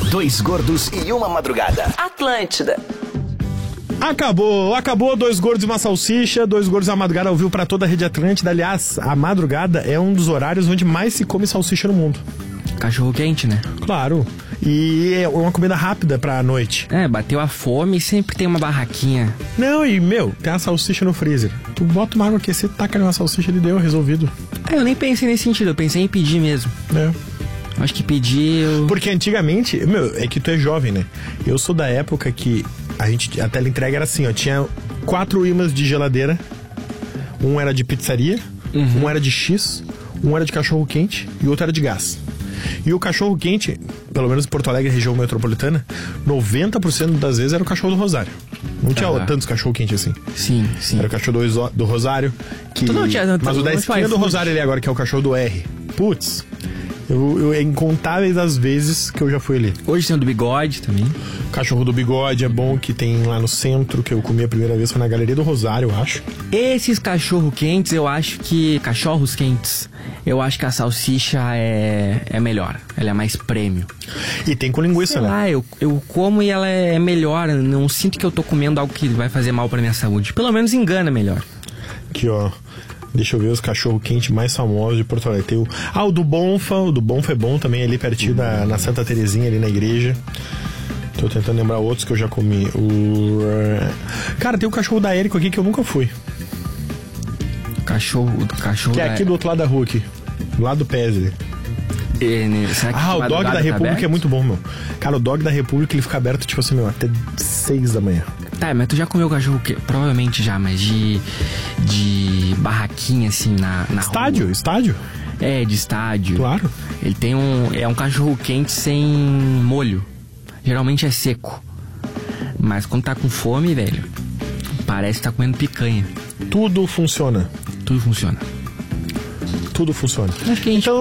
Dois gordos e uma madrugada. Atlântida. Acabou, Dois Gordos e uma Salsicha. Dois Gordos e uma Madrugada ouviu pra toda a Rede Atlântida. Aliás, a madrugada é um dos horários onde mais se come salsicha no mundo. Cachorro quente, né? Claro. E é uma comida rápida pra noite. Bateu a fome e sempre tem uma barraquinha. Não, e tem a salsicha no freezer. Tu bota uma água aquecida, taca uma salsicha, ele deu, resolvido. Eu nem pensei nesse sentido, eu pensei em pedir mesmo. Acho que pedir... Porque antigamente, é que tu é jovem, né? Eu sou da época que a teleentrega era assim, ó. Tinha 4 imãs de geladeira. Um era de pizzaria, um era de X, um era de cachorro quente e o outro era de gás. E o cachorro quente, pelo menos em Porto Alegre, região metropolitana, 90% das vezes era o cachorro do Rosário. Não tinha tantos cachorro quente assim. Sim. Era o cachorro do Rosário. Mas o da esquina do Rosário ali agora, que é o cachorro do R. Putz, é incontáveis as vezes que eu já fui ali. Hoje tem o do Bigode também. O cachorro do Bigode é bom, que tem lá no centro, que eu comi a primeira vez, foi na Galeria do Rosário, eu acho. Esses cachorros quentes, eu acho que a salsicha é melhor. Ela é mais prêmio. E tem com linguiça, né? Eu como e ela é melhor. Não sinto que eu tô comendo algo que vai fazer mal pra minha saúde. Pelo menos engana melhor. Aqui, ó. Deixa eu ver os cachorro quente mais famosos de Porto Alegre. Tem o do Bonfa. O do Bonfa é bom também, ali pertinho na Santa Terezinha, ali na igreja. Tô tentando lembrar outros que eu já comi. Cara, tem o cachorro da Érico aqui que eu nunca fui. Cachorro que é aqui do outro lado da rua aqui. Do lado do Pesre. O Dog da República é muito bom, meu. Cara, o Dog da República, ele fica aberto, tipo assim, até 6 da manhã. Tá, mas tu já comeu cachorro que provavelmente já, mas de barraquinha, assim, na rua. Estádio? É, de estádio. Claro. Ele tem um cachorro quente sem molho. Geralmente é seco. Mas quando tá com fome, velho, parece que tá comendo picanha. Tudo funciona. Tudo funciona. Tudo funciona. Acho que a gente